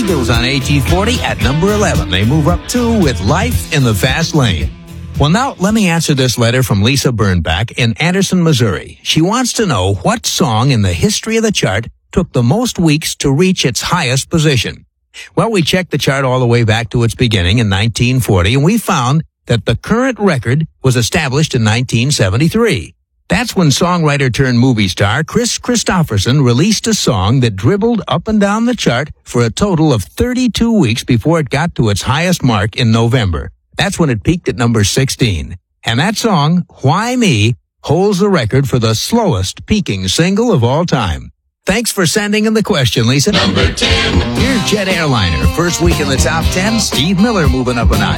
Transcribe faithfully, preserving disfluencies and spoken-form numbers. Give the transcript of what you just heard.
Eagles on A T forty at number eleven. They move up two with Life in the Fast Lane. Well, now let me answer this letter from Lisa Burnback in Anderson, Missouri. She wants to know what song in the history of the chart took the most weeks to reach its highest position. Well, we checked the chart all the way back to its beginning in nineteen forty, and we found that the current record was established in nineteen seventy-three. That's when songwriter turned movie star Chris Christopherson released a song that dribbled up and down the chart for a total of thirty-two weeks before it got to its highest mark in November. That's when it peaked at number sixteen. And that song, Why Me, holds the record for the slowest peaking single of all time. Thanks for sending in the question, Lisa. Number ten. Here's Jet Airliner. First week in the top ten, Steve Miller moving up a notch.